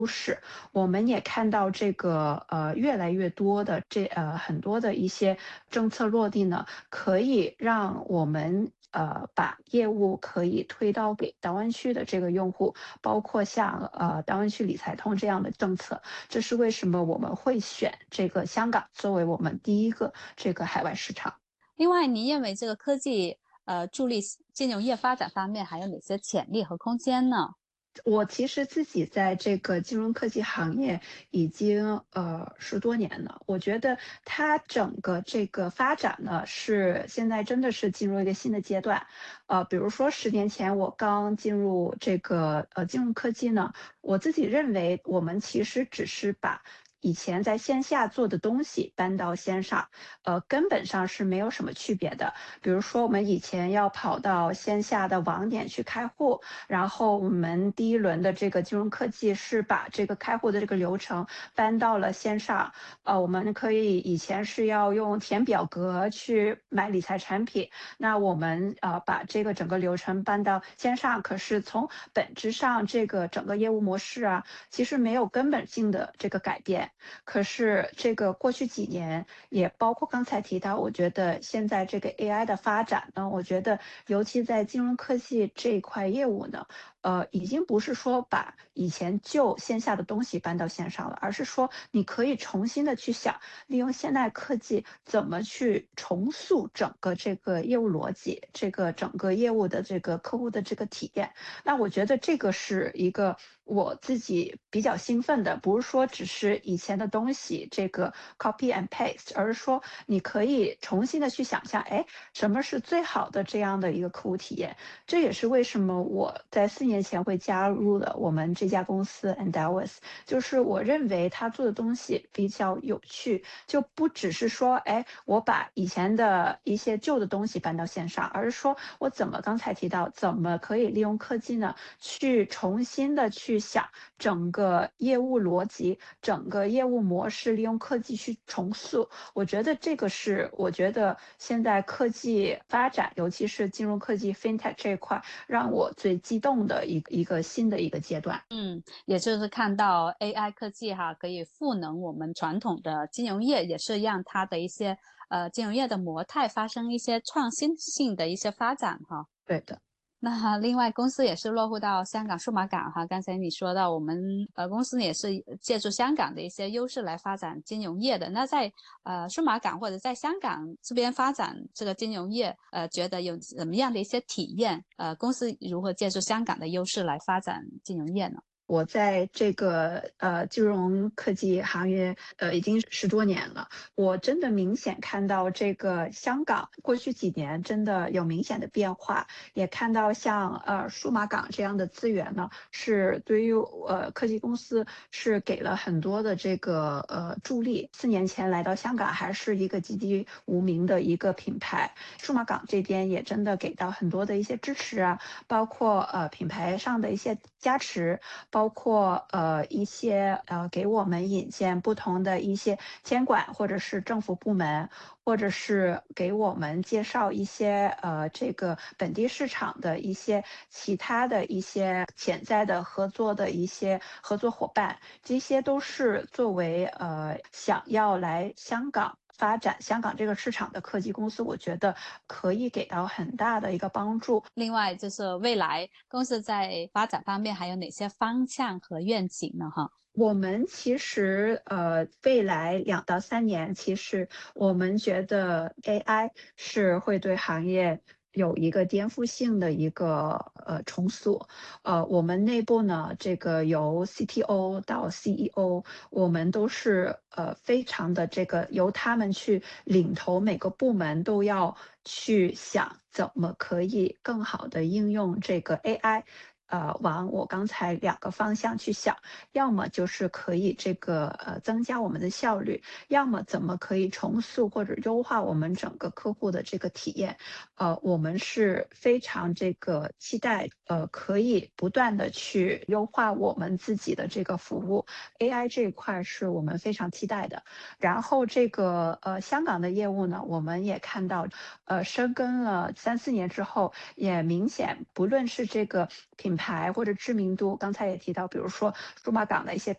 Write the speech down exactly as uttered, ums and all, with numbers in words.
势。我们也看到这个呃越来越多的这呃很多的一些政策落地呢，可以让我们呃把业务可以推到给大湾区的这个用户，包括像呃大湾区理财通这样的政策。这是为什么我们会选这个香港作为我们第一个这个海外市场。 另外，您认为这个科技呃助力金融业发展方面还有哪些潜力和空间呢？ 我其实自己在这个金融科技行业已经呃十多年了，我觉得它整个这个发展呢，是现在真的是进入一个新的阶段。呃，比如说十年前我刚进入这个呃金融科技呢，我自己认为我们其实只是把以前在线下做的东西搬到线上，呃，根本上是没有什么区别的。比如说我们以前要跑到线下的网点去开户，然后我们第一轮的这个金融科技是把这个开户的这个流程搬到了线上。呃，我们可以以前是要用填表格去买理财产品，那我们呃把这个整个流程搬到线上，可是从本质上这个整个业务模式啊，其实没有根本性的这个改变。可是这个过去几年，也包括刚才提到，我觉得现在这个 A I 的发展呢，我觉得尤其在金融科技这一块业务呢，呃，已经不是说把以前旧线下的东西搬到线上了，而是说你可以重新的去想，利用现代科技怎么去重塑整个这个业务逻辑，这个整个业务的这个客户的这个体验。那我觉得这个是一个我自己比较兴奋的，不是说只是以前的东西这个 copy and paste，而是说你可以重新的去想象，哎，什么是最好的这样的一个客户体验。这也是为什么我在四年前会加入了我们这家公司 Endeavors，就是我认为他做的东西比较有趣，就不只是说，哎，我把以前的一些旧的东西搬到线上，而是说我怎么刚才提到，怎么可以利用科技呢，去重新的去想整个业务逻辑、整个业务模式，利用科技去重塑。我觉得这个是我觉得现在科技发展，尤其是金融科技 FinTech 这一块，让我最激动的一个一个新的一个阶段。 嗯，也就是看到 A I 科技哈，可以赋能我们传统的金融业，也是让它的一些呃金融业的模态发生一些创新性的一些发展哈。 对的。 那另外，公司也是落户到香港数码港哈。刚才你说到，我们呃公司也是借助香港的一些优势来发展金融业的。那在呃数码港或者在香港这边发展这个金融业，呃，觉得有怎么样的一些体验？呃，公司如何借助香港的优势来发展金融业呢？ 我在这个呃金融科技行业呃已经十多年了，我真的明显看到这个香港过去几年真的有明显的变化，也看到像呃数码港这样的资源呢，是对于呃科技公司是给了很多的这个呃助力。四年前来到香港还是一个籍籍无名的一个品牌，数码港这边也真的给到很多的一些支持啊，包括呃品牌上的一些加持。包括呃一些呃给我们引荐不同的一些监管或者是政府部门，或者是给我们介绍一些呃这个本地市场的一些其他的一些潜在的合作的一些合作伙伴，这些都是作为呃想要来香港发展香港这个市场的科技公司，我觉得可以给到很大的一个帮助。 另外，就是未来公司在发展方面还有哪些方向和愿景呢？哈。 我们其实呃，未来两到三年，其实我们觉得 A I 是会对行业有一个颠覆性的一个呃重塑。呃，我们内部呢，这个由 C T O 到 C E O，我们都是呃非常的这个由他们去领头，每个部门都要去想怎么可以更好的应用这个 A I。呃，往我刚才两个方向去想，要么就是可以这个呃增加我们的效率，要么怎么可以重塑或者优化我们整个客户的这个体验。呃，我们是非常这个期待，呃，可以不断的去优化我们自己的这个服务。A I 这一块是我们非常期待的。然后这个呃香港的业务呢，我们也看到，呃，深耕了三四年之后，也明显不论是这个品牌或者知名度，刚才也提到，比如说数码港的一些